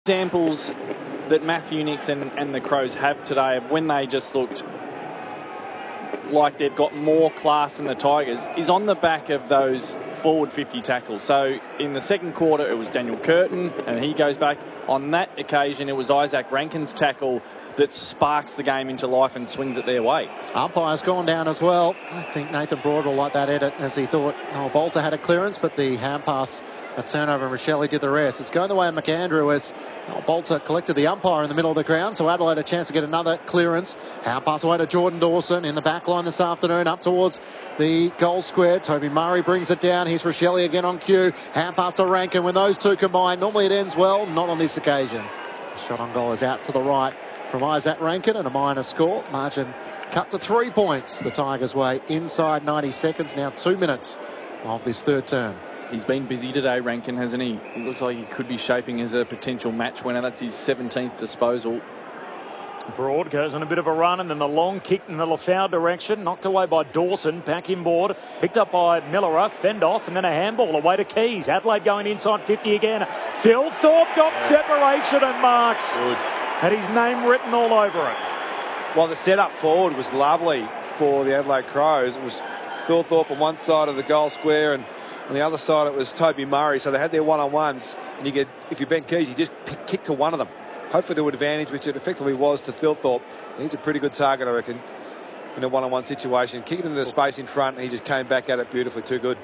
Examples that Matthew Nicks and the Crows have today of when they just looked like they've got more class than the Tigers is on the back of those forward 50 tackles. So in the second quarter it was Daniel Curtin and he goes back. On that occasion it was Isaac Rankin's tackle that sparks the game into life and swings it their way. Umpire's gone down as well. I think Nathan Broad will like that edit, as he thought Noel Bolter had a clearance, but the hand pass, a turnover, and Rochelle did the rest. It's going the way of McAndrew as Noel Bolter collected the umpire in the middle of the ground, so Adelaide a chance to get another clearance. Hand pass away to Jordan Dawson in the back line this afternoon, up towards the goal square. Toby Murray brings it down. Here's Rochelle again on cue. Hand pass to Rankin. When those two combine, normally it ends well. Not on this occasion. The shot on goal is out to the right from Isaac Rankin, and a minor score. Margin cut to 3 points the Tigers' way inside 90 seconds. Now 2 minutes of this third term. He's been busy today, Rankin, hasn't he? He looks like he could be shaping as a potential match winner. That's his 17th disposal. Broad goes on a bit of a run, and then the long kick in the Lafau direction, knocked away by Dawson, back inboard, picked up by Miller, fend off, and then a handball away to Keys. Adelaide going inside 50 again. Phil Thorpe got separation and marks. Good. Had his name written all over it. Well, the setup forward was lovely for the Adelaide Crows. It was Phil Thorpe on one side of the goal square, and on the other side it was Toby Murray. So they had their one-on-ones, and you could, if you're Ben Keys, you just kick to one of them, hopefully to advantage, which it effectively was to Phil Thorpe. He's a pretty good target, I reckon, in a one-on-one situation. Kick it into the space in front, and he just came back at it beautifully. Too good.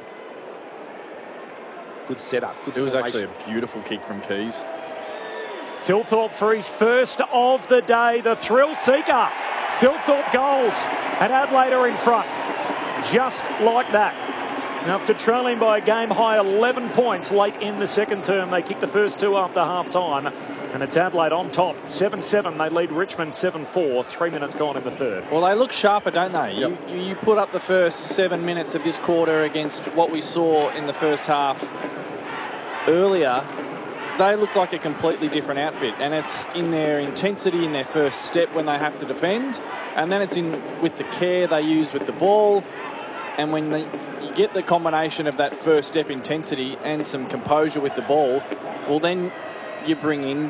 Good setup. Good it was formation. actually a beautiful kick from Keys. Phil Thorpe for his first of the day, the thrill seeker. Phil Thorpe goals, and Adelaide are in front. Just like that. Now, after trailing by a game-high 11 points late in the second term, they kicked the first two after half-time, and it's Adelaide on top. 7-7, they lead Richmond 7-4, 3 minutes gone in the third. Well, they look sharper, don't they? Yep. You put up the first 7 minutes of this quarter against what we saw in the first half earlier. They look like a completely different outfit, and it's in their intensity in their first step when they have to defend, and then it's in with the care they use with the ball, and when you get the combination of that first step intensity and some composure with the ball, well then you bring in